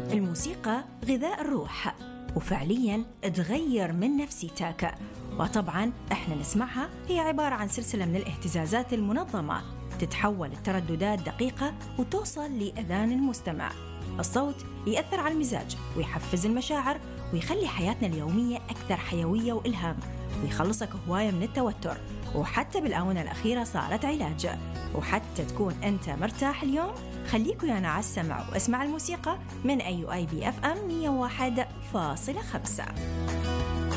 الموسيقى غذاء الروح، وفعلياً تغير من نفسيتك. وطبعاً إحنا نسمعها هي عبارة عن سلسلة من الاهتزازات المنظمة تتحول لترددات دقيقة وتوصل لأذان المستمع. الصوت يأثر على المزاج ويحفز المشاعر ويخلي حياتنا اليومية أكثر حيوية وإلهام، ويخلصك هواية من التوتر، وحتى بالآونة الأخيرة صارت علاج. وحتى تكون أنت مرتاح اليوم، خليكوا يانا على السمع واسمع الموسيقى من AUIB FM 101.5.